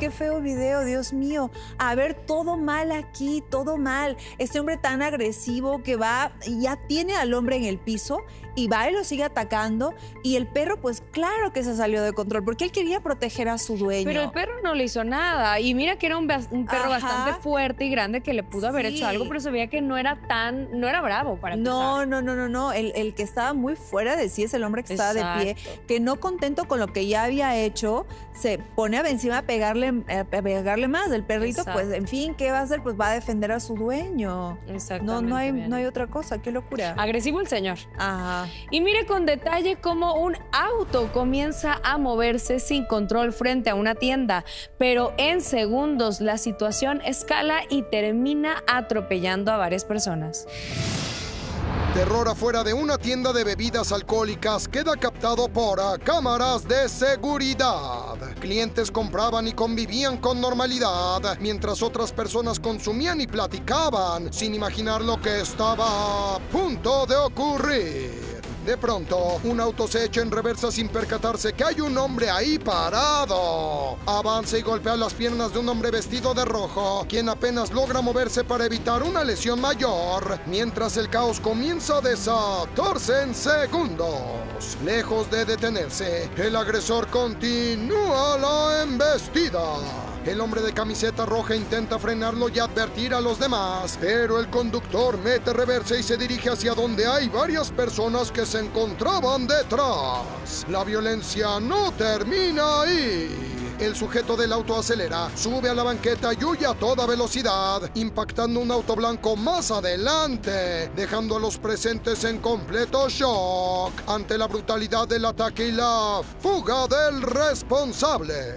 qué feo video, Dios mío. A ver, todo mal aquí, todo mal. Este hombre tan agresivo que va, ya tiene al hombre en el piso y va y lo sigue atacando. Y el perro, pues claro que se salió de control porque él quería proteger a su dueño. Pero el perro no le hizo nada. Y mira que era un perro bastante fuerte y grande que le pudo haber hecho algo, pero se veía que no era bravo para empezar. No. El que estaba muy fuera de sí es el hombre que estaba de pie, que no contento con lo que ya había hecho, se pone encima a pegarle más. El perrito, pues, en fin, ¿qué va a hacer? Pues va a defender a su dueño. Exactamente. No hay otra cosa, qué locura. Agresivo el señor. Ajá. Y mire con detalle cómo un auto comienza a moverse sin control frente a una tienda, pero en segundos la situación escala y termina atropellando a varias personas. Terror afuera de una tienda de bebidas alcohólicas queda captado por cámaras de seguridad. Clientes compraban y convivían con normalidad, mientras otras personas consumían y platicaban, sin imaginar lo que estaba a punto de ocurrir. De pronto, un auto se echa en reversa sin percatarse que hay un hombre ahí parado. Avanza y golpea las piernas de un hombre vestido de rojo, quien apenas logra moverse para evitar una lesión mayor, mientras el caos comienza a desatarse en segundos. Lejos de detenerse, el agresor continúa la embestida. El hombre de camiseta roja intenta frenarlo y advertir a los demás, pero el conductor mete reversa y se dirige hacia donde hay varias personas que se encontraban detrás. La violencia no termina ahí. El sujeto del auto acelera, sube a la banqueta y huye a toda velocidad, impactando un auto blanco más adelante, dejando a los presentes en completo shock ante la brutalidad del ataque y la fuga del responsable.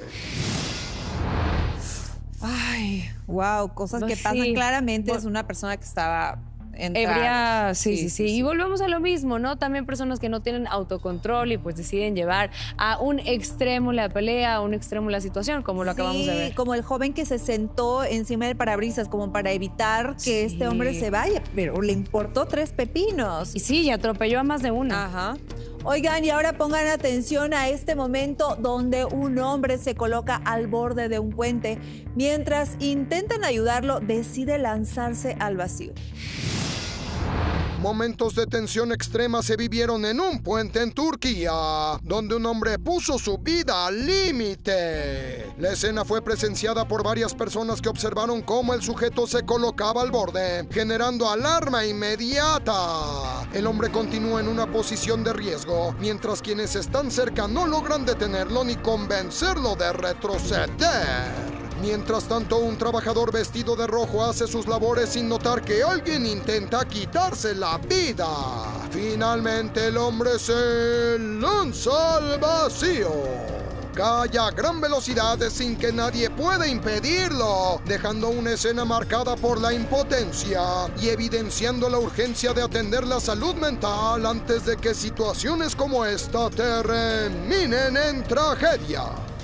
Ay, wow, cosas que pasan claramente. Es una persona que estaba ebria, sí. Y volvemos a lo mismo, ¿no? También personas que no tienen autocontrol y pues deciden llevar a un extremo la pelea, a un extremo la situación, como lo acabamos de ver. Como el joven que se sentó encima del parabrisas como para evitar que este hombre se vaya, pero le importó 3 pepinos. Y sí, y atropelló a más de una. Ajá. Oigan, y ahora pongan atención a este momento donde un hombre se coloca al borde de un puente. Mientras intentan ayudarlo, decide lanzarse al vacío. Momentos de tensión extrema se vivieron en un puente en Turquía, donde un hombre puso su vida al límite. La escena fue presenciada por varias personas que observaron cómo el sujeto se colocaba al borde, generando alarma inmediata. El hombre continúa en una posición de riesgo, mientras quienes están cerca no logran detenerlo ni convencerlo de retroceder. Mientras tanto, un trabajador vestido de rojo hace sus labores sin notar que alguien intenta quitarse la vida. Finalmente, el hombre se lanza al vacío. Cae a gran velocidad sin que nadie pueda impedirlo, dejando una escena marcada por la impotencia y evidenciando la urgencia de atender la salud mental antes de que situaciones como esta terminen en tragedia.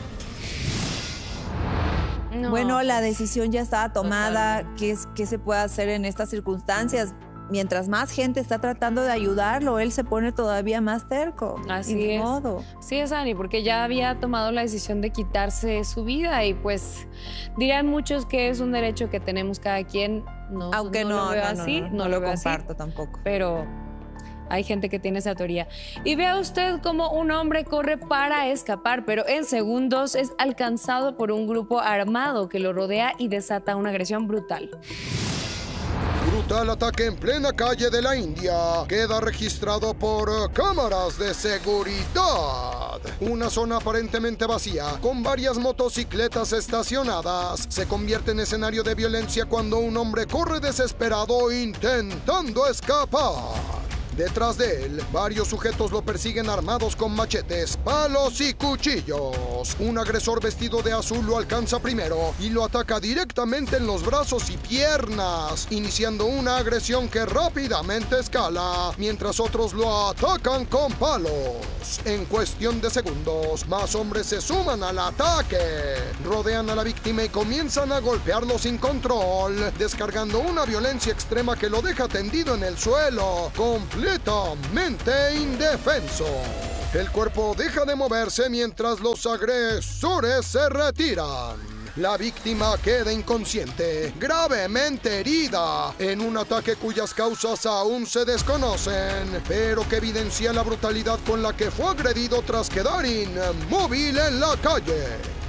No. Bueno, la decisión ya estaba tomada. ¿Qué se puede hacer en estas circunstancias? Mientras más gente está tratando de ayudarlo, él se pone todavía más terco. Así es. Modo. Sí es, Ani, porque ya había tomado la decisión de quitarse su vida y pues dirían muchos que es un derecho que tenemos cada quien. No, Aunque no lo veo así, no lo veo comparto así, tampoco. pero hay gente que tiene esa teoría. Y vea usted cómo un hombre corre para escapar, pero en segundos es alcanzado por un grupo armado que lo rodea y desata una agresión brutal. Brutal ataque en plena calle de la India. Queda registrado por cámaras de seguridad. Una zona aparentemente vacía, con varias motocicletas estacionadas, se convierte en escenario de violencia cuando un hombre corre desesperado intentando escapar. Detrás de él, varios sujetos lo persiguen armados con machetes, palos y cuchillos. Un agresor vestido de azul lo alcanza primero y lo ataca directamente en los brazos y piernas, iniciando una agresión que rápidamente escala, mientras otros lo atacan con palos. En cuestión de segundos, más hombres se suman al ataque. Rodean a la víctima y comienzan a golpearlo sin control, descargando una violencia extrema que lo deja tendido en el suelo, completamente indefenso. El cuerpo deja de moverse mientras los agresores se retiran. La víctima queda inconsciente, gravemente herida, en un ataque cuyas causas aún se desconocen, pero que evidencia la brutalidad con la que fue agredido tras quedar inmóvil en la calle.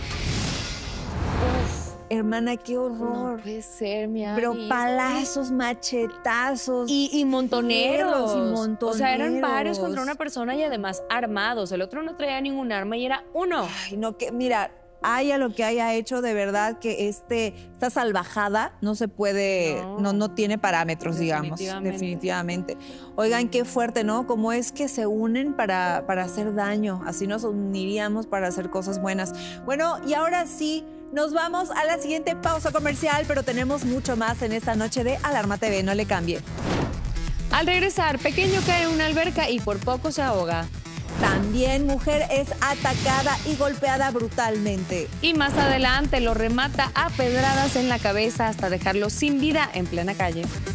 Hermana, qué horror. No puede ser, mi Ani. Pero palazos, machetazos. Y montoneros. Y montoneros. O sea, eran varios contra una persona y además armados. El otro no traía ningún arma y era uno. Ay, no, que mira, haya lo que haya hecho, de verdad que esta salvajada no se puede, no tiene parámetros, digamos. Definitivamente. Oigan, qué fuerte, ¿no? Cómo es que se unen para hacer daño. Así nos uniríamos para hacer cosas buenas. Bueno, y ahora sí, nos vamos a la siguiente pausa comercial, pero tenemos mucho más en esta noche de Alarma TV. No le cambie. Al regresar, pequeño cae en una alberca y por poco se ahoga. También mujer es atacada y golpeada brutalmente. Y más adelante lo remata a pedradas en la cabeza hasta dejarlo sin vida en plena calle.